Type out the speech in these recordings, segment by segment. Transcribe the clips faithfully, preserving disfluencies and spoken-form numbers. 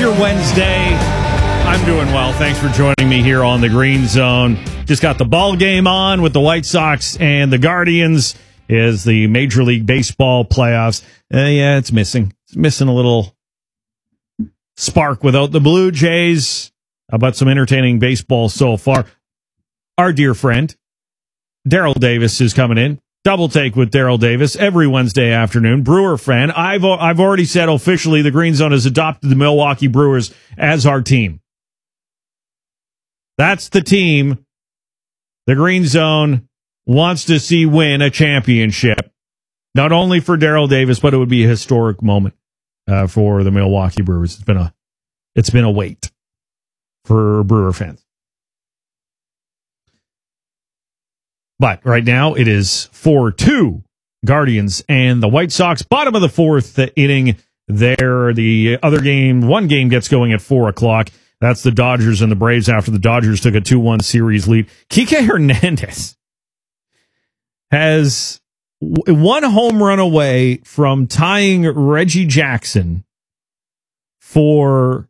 your Wednesday? I'm doing well. Thanks for joining me here on the Green Zone. Just got the ball game on with the White Sox and the Guardians. Is the Major League Baseball playoffs. Uh, yeah, it's missing. It's missing a little spark without the Blue Jays. How about some entertaining baseball so far? Our dear friend, Daryl Davis, is coming in. Double Take with Daryl Davis every Wednesday afternoon. Brewer fan. I've I've already said officially the Green Zone has adopted the Milwaukee Brewers as our team. That's the team the Green Zone wants to see win a championship. Not only for Daryl Davis, but it would be a historic moment uh, for the Milwaukee Brewers. It's been a it's been a wait for Brewer fans. But right now it is four two Guardians and the White Sox. Bottom of the fourth inning there. The other game, one game gets going at four o'clock. That's the Dodgers and the Braves after the Dodgers took a two one series lead. Kike Hernandez has one home run away from tying Reggie Jackson for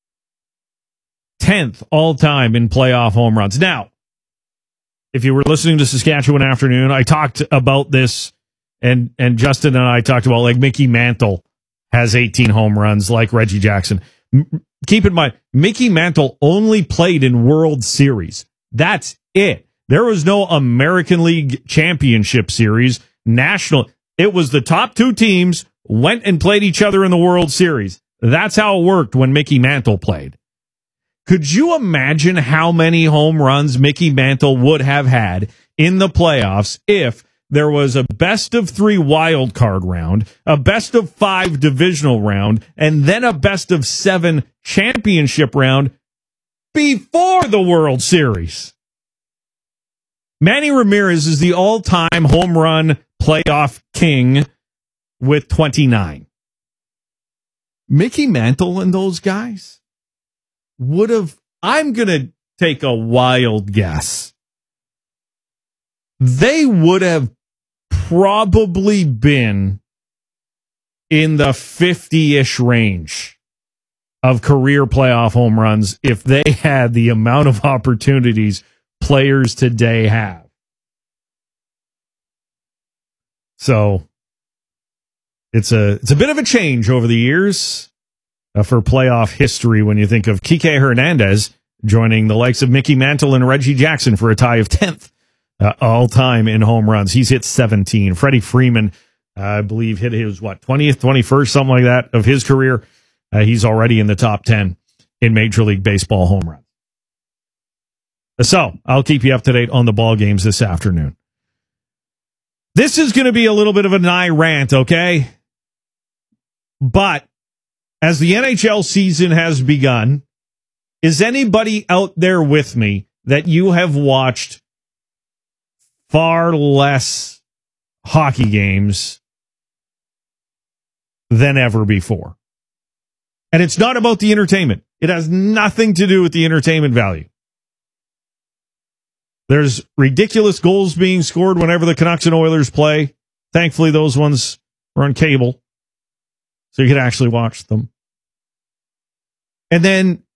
tenth all-time in playoff home runs. Now, if you were listening to Saskatchewan Afternoon, I talked about this, and and Justin and I talked about, like, Mickey Mantle has eighteen home runs like Reggie Jackson. M- keep in mind, Mickey Mantle only played in World Series. That's it. There was no American League Championship Series, national. It was the top two teams went and played each other in the World Series. That's how it worked when Mickey Mantle played. Could you imagine how many home runs Mickey Mantle would have had in the playoffs if there was a best of three wild card round, a best of five divisional round, and then a best of seven championship round before the World Series? Manny Ramirez is the all-time home run playoff king with twenty-nine. Mickey Mantle and those guys would have, I'm going to take a wild guess, they would have probably been in the fifty-ish range of career playoff home runs if they had the amount of opportunities players today have. So it's a it's a bit of a change over the years uh, for playoff history when you think of Kike Hernandez joining the likes of Mickey Mantle and Reggie Jackson for a tie of tenth uh, all time in home runs. He's hit seventeen. Freddie Freeman, uh, I believe, hit his what twentieth, twenty-first, something like that of his career. Uh, he's already in the top ten in Major League Baseball home runs. So I'll keep you up to date on the ball games this afternoon. This is going to be a little bit of a Nye rant, okay? But as the N H L season has begun, is anybody out there with me that you have watched far less hockey games than ever before? And it's not about the entertainment. It has nothing to do with the entertainment value. There's ridiculous goals being scored whenever the Canucks and Oilers play. Thankfully, those ones are on cable, so you can actually watch them. And then